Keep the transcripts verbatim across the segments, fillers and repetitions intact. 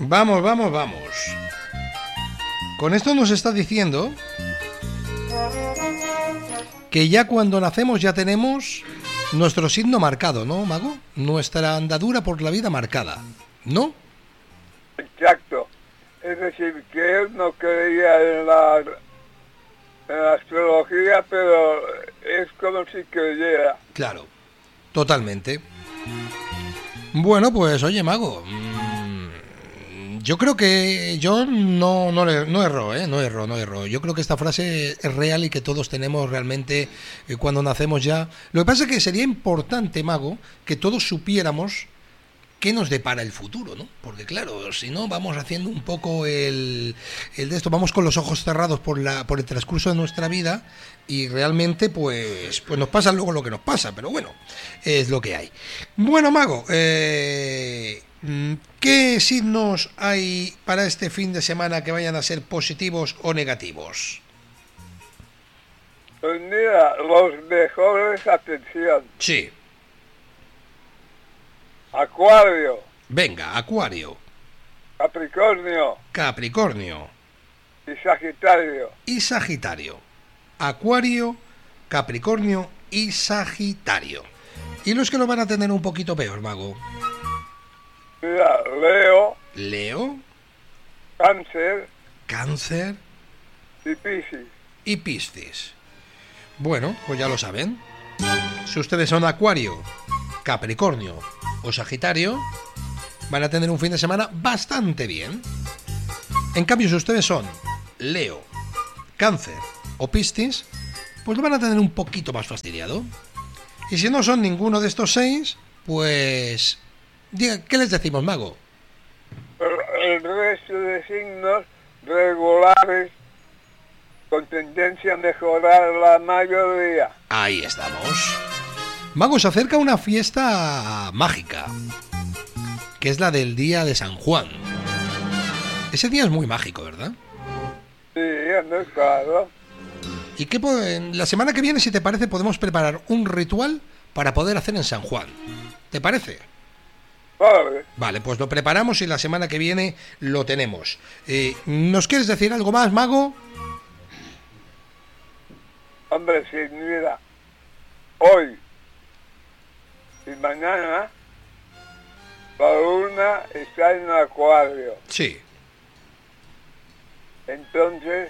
Vamos, vamos, vamos. Con esto nos está diciendo que ya cuando nacemos ya tenemos nuestro signo marcado, ¿no, Mago? Nuestra andadura por la vida marcada, ¿no? Exacto. Es decir, que él no creía en la, en la astrología, pero es como si creyera. Claro, totalmente. Bueno, pues oye, Mago, mmm, yo creo que yo no, no, no erro, ¿eh? No erro, no erro. Yo creo que esta frase es real y que todos tenemos realmente eh, cuando nacemos ya. Lo que pasa es que sería importante, Mago, que todos supiéramos qué nos depara el futuro, ¿no? Porque claro, si no vamos haciendo un poco el, el de esto, vamos con los ojos cerrados por la por el transcurso de nuestra vida y realmente pues pues nos pasa luego lo que nos pasa, pero bueno, es lo que hay. Bueno, Mago, eh, ¿qué signos hay para este fin de semana que vayan a ser positivos o negativos? Pues mira, los mejores, atención. Sí. Acuario. Venga, Acuario. Capricornio. Capricornio. Y Sagitario. Y Sagitario. Acuario, Capricornio y Sagitario. ¿Y los que lo van a tener un poquito peor, Mago? Mira, Leo. Leo. Cáncer. Cáncer. Y Piscis. Y Piscis. Bueno, pues ya lo saben. Si ustedes son Acuario, Capricornio o Sagitario, van a tener un fin de semana bastante bien. En cambio, si ustedes son Leo, Cáncer o Piscis, pues lo van a tener un poquito más fastidiado. Y si no son ninguno de estos seis, pues diga, ¿qué les decimos, Mago? El resto de signos regulares con tendencia a mejorar la mayoría. Ahí estamos. Mago, se acerca una fiesta mágica, que es la del día de San Juan. Ese día es muy mágico, ¿verdad? Sí, no, claro. ¿Y qué la semana que viene, si te parece, podemos preparar un ritual para poder hacer en San Juan? ¿Te parece? Vale. Vale, pues lo preparamos y la semana que viene lo tenemos. Eh, ¿Nos quieres decir algo más, Mago? Hombre, sí, mira, hoy y mañana la luna está en Acuario. Sí. Entonces,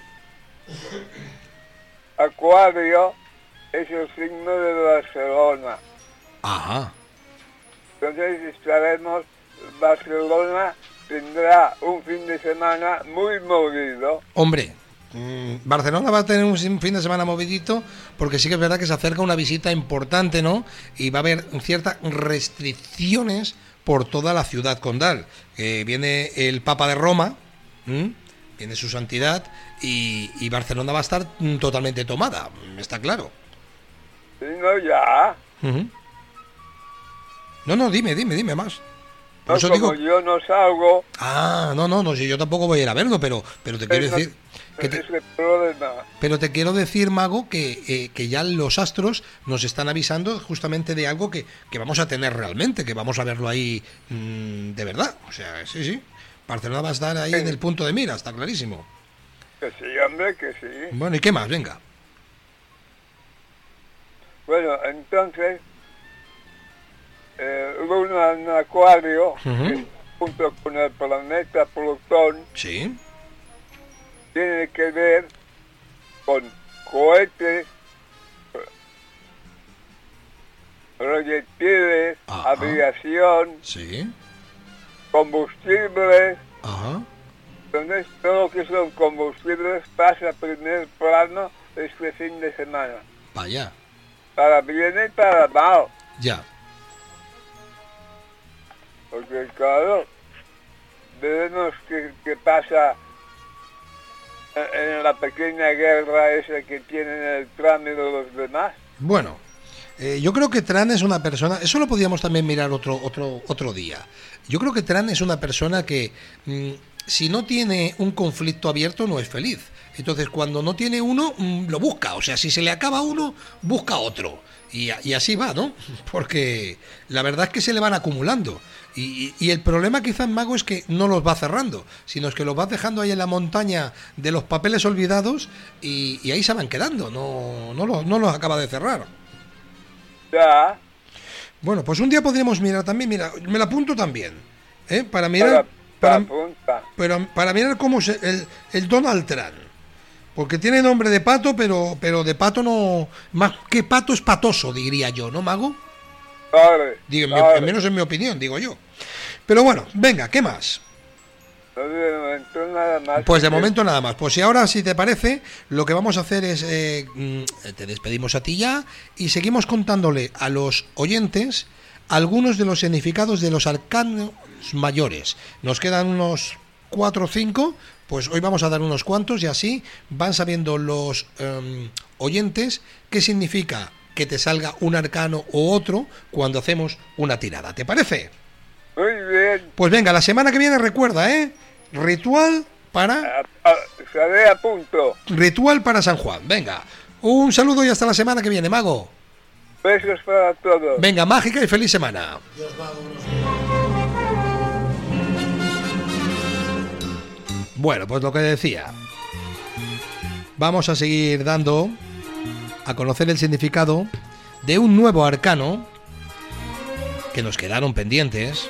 Acuario es el signo de Barcelona. Ajá. Entonces estaremos, Barcelona tendrá un fin de semana muy movido. Hombre, mmm, Barcelona va a tener un fin de semana movidito porque sí que es verdad que se acerca una visita importante, ¿no? Y va a haber ciertas restricciones por toda la ciudad condal. Eh, viene el Papa de Roma, ¿m? Viene su santidad y, y Barcelona va a estar totalmente tomada, está claro. Sí, no, ya. Uh-huh. No, no, dime, dime, dime más. Por No, eso como digo... yo no salgo... Ah, no, no, no, si yo tampoco voy a ir a verlo, pero, pero te quiero Eso, decir... Que te... ese problema. Pero te quiero decir, Mago, que, eh, que ya los astros nos están avisando justamente de algo que, que vamos a tener realmente, que vamos a verlo ahí mmm, de verdad. O sea, sí, sí. Barcelona va a estar ahí sí. en el punto de mira, está clarísimo. Que sí, hombre, que sí. Bueno, ¿y qué más? Venga. Bueno, entonces, eh, Luna en Acuario, uh-huh. que, junto con el planeta Plutón, sí. tiene que ver con cohetes, proyectiles, ajá. aviación, sí. combustibles. Ajá. Entonces, todo lo que son combustibles pasa a primer plano este fin de semana. Vaya. Para bien y para mal. Ya. Porque, claro, veremos qué, qué pasa en la pequeña guerra esa que tienen el Trump y los demás. Bueno, eh, yo creo que Trump es una persona, eso lo podíamos también mirar otro otro otro día. Yo creo que Trump es una persona que mmm, si no tiene un conflicto abierto no es feliz. Entonces, cuando no tiene uno, lo busca. O sea, si se le acaba uno, busca otro. Y, y así va, ¿no? Porque la verdad es que se le van acumulando. Y, y, y el problema quizá en Mago es que no los va cerrando, sino es que los va dejando ahí en la montaña de los papeles olvidados y, y ahí se van quedando. No, no, los, no los acaba de cerrar. Ya. Bueno, pues un día podríamos mirar también, mira, me la apunto también, ¿eh? Para mirar, para, para, pero para mirar cómo es el, el Donald Trump, porque tiene nombre de pato, pero, pero de pato no, más que pato es patoso, diría yo, ¿no, Mago? Vale, digo, vale. Menos en mi opinión, digo yo. Pero bueno, venga, ¿qué más? De momento nada más. Pues de momento nada más. Pues si ahora, si te parece, lo que vamos a hacer es, eh, te despedimos a ti ya y seguimos contándole a los oyentes algunos de los significados de los arcanos mayores. Nos quedan unos cuatro o cinco, pues hoy vamos a dar unos cuantos y así van sabiendo los um, oyentes qué significa que te salga un arcano u otro cuando hacemos una tirada. ¿Te parece? Muy bien. Pues venga, la semana que viene recuerda, ¿eh? Ritual para... Estaré a punto. Ritual para San Juan. Venga, un saludo y hasta la semana que viene, Mago. Besos para todos. Venga, mágica y feliz semana. Dios, Mago, bueno, pues lo que decía. Vamos a seguir dando a conocer el significado de un nuevo arcano que nos quedaron pendientes.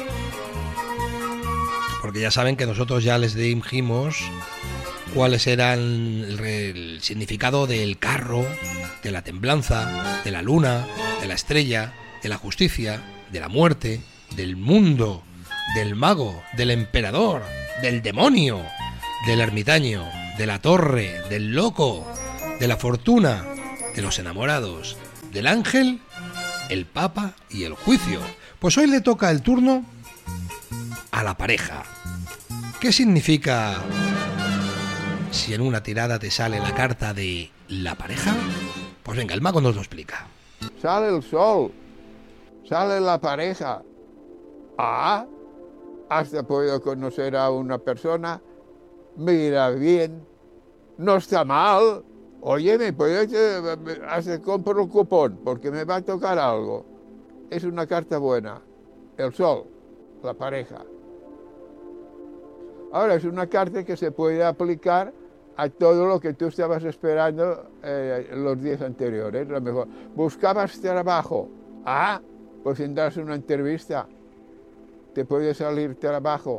Porque ya saben que nosotros ya les dijimos cuáles eran el, el significado del carro, de la temblanza, de la luna, de la estrella, de la justicia, de la muerte, del mundo, del mago, del emperador, del demonio, del ermitaño, de la torre, del loco, de la fortuna, de los enamorados, del ángel, el papa y el juicio. Pues hoy le toca el turno a la pareja. ¿Qué significa si en una tirada te sale la carta de la pareja? Pues venga, el mago nos lo explica. Sale el sol, sale la pareja. Ah, hasta podido conocer a una persona. Mira bien, no está mal. Oye, ¿me puedes hacer compro un cupón? Porque me va a tocar algo. Es una carta buena. El sol, la pareja. Ahora, es una carta que se puede aplicar a todo lo que tú estabas esperando eh, los días anteriores. Lo mejor, buscabas trabajo. Ah, pues tendrás una entrevista. Te puede salir trabajo.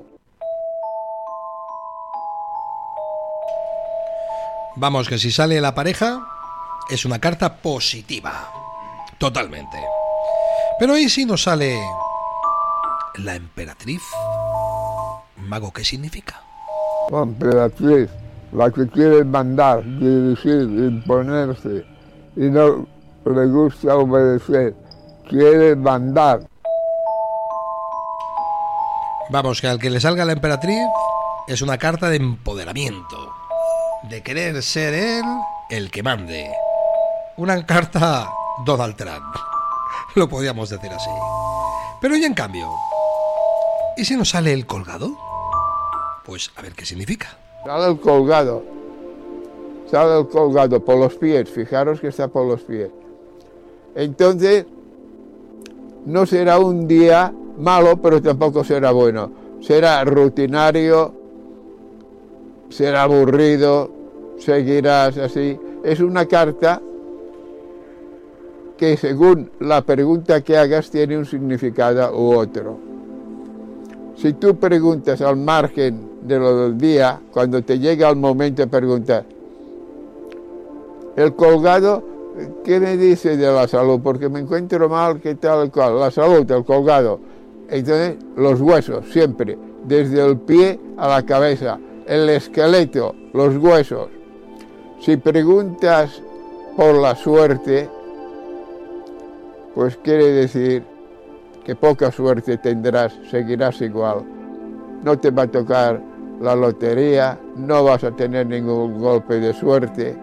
Vamos, que si sale la pareja, es una carta positiva. Totalmente. Pero ¿y si nos sale la emperatriz? Mago, ¿qué significa? La emperatriz, la que quiere mandar, dirigir, imponerse, y no le gusta obedecer, quiere mandar. Vamos, que al que le salga la emperatriz es una carta de empoderamiento, de querer ser él el que mande. Una carta Donald Trump, lo podríamos decir así. Pero y en cambio, ¿y si nos sale el colgado? Pues a ver qué significa. Sale el colgado, sale el colgado por los pies, fijaros que está por los pies. Entonces, no será un día malo, pero tampoco será bueno. Será rutinario, será aburrido, seguirás así. Es una carta que según la pregunta que hagas tiene un significado u otro. Si tú preguntas al margen de lo del día, cuando te llega el momento de preguntar, el colgado, ¿qué me dice de la salud? Porque me encuentro mal, ¿qué tal el cual? La salud, el colgado. Entonces, los huesos, siempre, desde el pie a la cabeza, el esqueleto, los huesos. Si preguntas por la suerte, pues quiere decir que poca suerte tendrás, seguirás igual. No te va a tocar la lotería, no vas a tener ningún golpe de suerte.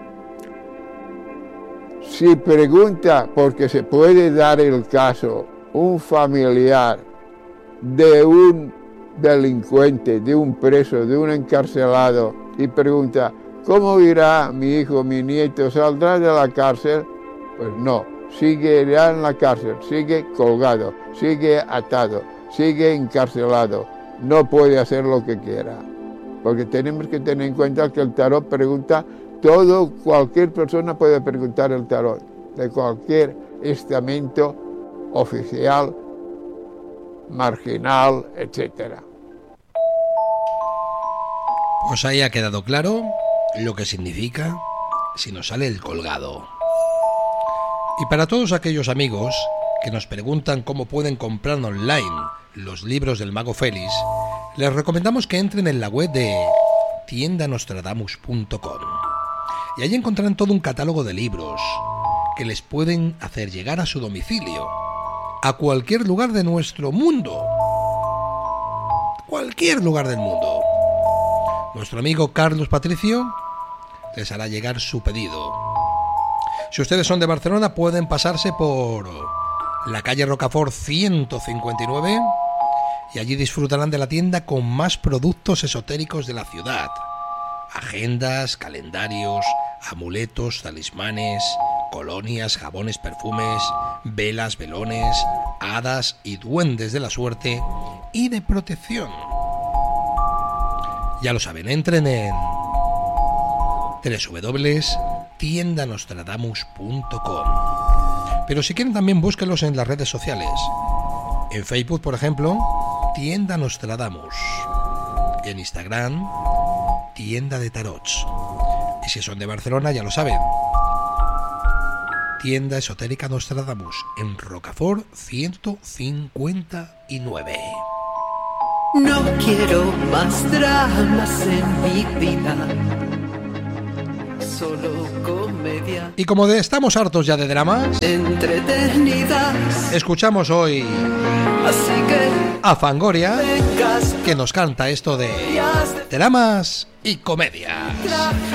Si pregunta, porque se puede dar el caso, un familiar de un delincuente, de un preso, de un encarcelado, y pregunta, ¿Cómo irá mi hijo, mi nieto? ¿Saldrá de la cárcel? Pues no, seguirá en la cárcel, sigue colgado, sigue atado, sigue encarcelado. No puede hacer lo que quiera. Porque tenemos que tener en cuenta que el tarot pregunta todo, cualquier persona puede preguntar el tarot, de cualquier estamento oficial, marginal, etcétera. Pues ahí ha quedado claro lo que significa si nos sale el colgado. Y para todos aquellos amigos que nos preguntan cómo pueden comprar online los libros del Mago Félix, les recomendamos que entren en la web de tienda nostradamus punto com y allí encontrarán todo un catálogo de libros que les pueden hacer llegar a su domicilio, a cualquier lugar de nuestro mundo. Cualquier lugar del mundo. Nuestro amigo Carlos Patricio les hará llegar su pedido. Si ustedes son de Barcelona, pueden pasarse por la calle Rocafort ciento cincuenta y nueve y allí disfrutarán de la tienda con más productos esotéricos de la ciudad. Agendas, calendarios, amuletos, talismanes, colonias, jabones, perfumes, velas, velones, hadas y duendes de la suerte y de protección. Ya lo saben, entren en doble u doble u doble u punto tienda nostradamus punto com. Pero si quieren también búsquenlos en las redes sociales. En Facebook, por ejemplo, Tienda Nostradamus. En Instagram, Tienda de Tarots. Y si son de Barcelona, ya lo saben. Tienda Esotérica Nostradamus, en Rocafort ciento cincuenta y nueve. No quiero más dramas en mi vida, solo comedia. Y como de, estamos hartos ya de dramas entretenidas, escuchamos hoy así que a Fangoria, que nos canta esto de dramas y comedias.